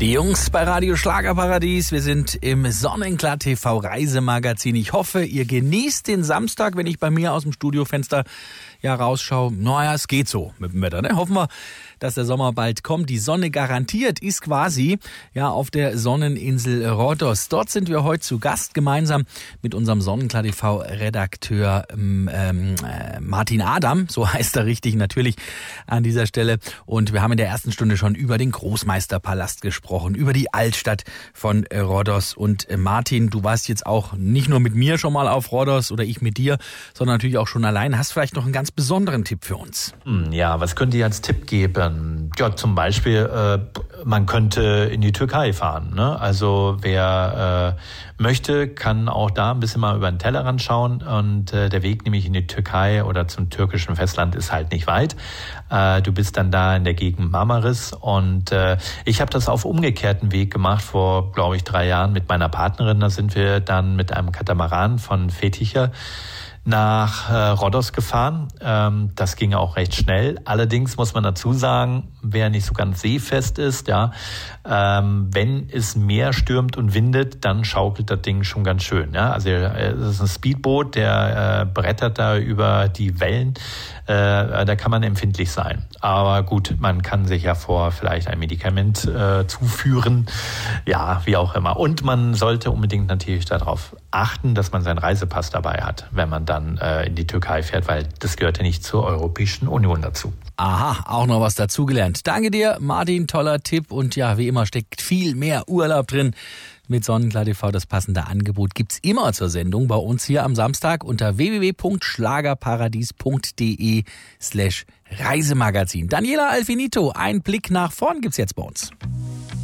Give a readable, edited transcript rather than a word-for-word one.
Die Jungs bei Radio Schlagerparadies, wir sind im Sonnenklar TV Reisemagazin. Ich hoffe, ihr genießt den Samstag, wenn ich bei mir aus dem Studiofenster rausschaue. Naja, es geht so mit dem Wetter, ne? Hoffen wir, dass der Sommer bald kommt. Die Sonne garantiert ist quasi auf der Sonneninsel Rhodos. Dort sind wir heute zu Gast, gemeinsam mit unserem Sonnenklar TV Redakteur Martin Adam, so heißt er richtig natürlich an dieser Stelle. Und wir haben in der ersten Stunde schon über den Großmeisterpalast gesprochen, über die Altstadt von Rhodos. Und Martin, du warst jetzt auch nicht nur mit mir schon mal auf Rhodos oder ich mit dir, sondern natürlich auch schon allein. Hast vielleicht noch einen ganz besonderen Tipp für uns? Ja, was könnt ihr als Tipp geben? Ja, zum Beispiel, man könnte in die Türkei fahren, ne? Also wer möchte, kann auch da ein bisschen mal über den Tellerrand schauen. Und der Weg nämlich in die Türkei oder zum türkischen Festland ist halt nicht weit. Du bist dann da in der Gegend Marmaris. Und ich habe das auf umgekehrten Weg gemacht vor, glaube ich, 3 Jahren mit meiner Partnerin. Da sind wir dann mit einem Katamaran von Fethiye nach Rhodos gefahren. Das ging auch recht schnell. Allerdings muss man dazu sagen, wer nicht so ganz seefest ist, wenn es mehr stürmt und windet, dann schaukelt das Ding schon ganz schön. Ja? Also es ist ein Speedboot, der brettert da über die Wellen. Da kann man empfindlich sein. Aber gut, man kann sich ja vielleicht ein Medikament zuführen. Ja, wie auch immer. Und man sollte unbedingt natürlich darauf achten, dass man seinen Reisepass dabei hat, wenn man dann in die Türkei fährt, weil das gehört ja nicht zur Europäischen Union dazu. Aha, auch noch was dazugelernt. Danke dir, Martin, toller Tipp. Und ja, wie immer steckt viel mehr Urlaub drin. Mit Sonnenklar TV, das passende Angebot gibt's immer zur Sendung bei uns hier am Samstag unter www.schlagerparadies.de/Reisemagazin. Daniela Alfinito, ein Blick nach vorn gibt's jetzt bei uns.